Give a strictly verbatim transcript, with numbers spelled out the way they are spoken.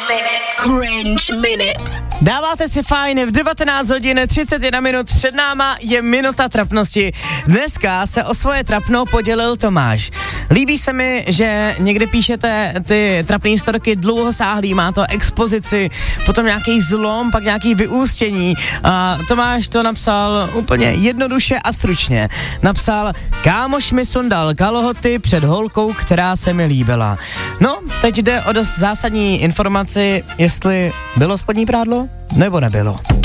Cringe Minute. Dáváte si fajn, v devatenáct hodin třicet jedna minut před náma je minuta trapnosti. Dneska se o svoje trapno podělil Tomáš. Líbí se mi, že někdy píšete ty trapný storky dlouhosáhlý, má to expozici, potom nějaký zlom, pak nějaký vyústění. A Tomáš to napsal úplně jednoduše a stručně. Napsal: kámoš mi sundal kalhoty před holkou, která se mi líbila. No, teď jde o dost zásadní informaci, jestli bylo spodní prádlo nebo nebylo.